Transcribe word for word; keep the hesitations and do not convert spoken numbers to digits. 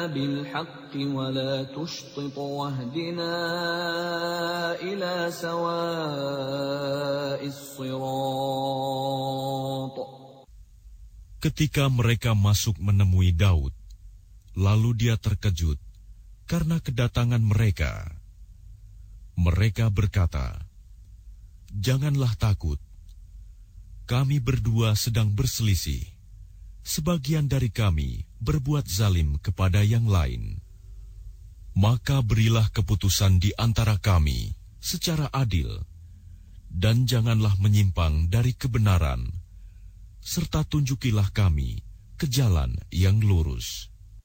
بالحق ولا تشطط واهدنا إلى سواء الصراط. Ketika mereka masuk menemui Daud, lalu dia terkejut karena kedatangan mereka. Mereka berkata, "Janganlah takut. Kami berdua sedang berselisih. Sebagian dari kami berbuat zalim kepada yang lain. Maka berilah keputusan di antara kami secara adil, dan janganlah menyimpang dari kebenaran, serta tunjukilah kami ke jalan yang lurus."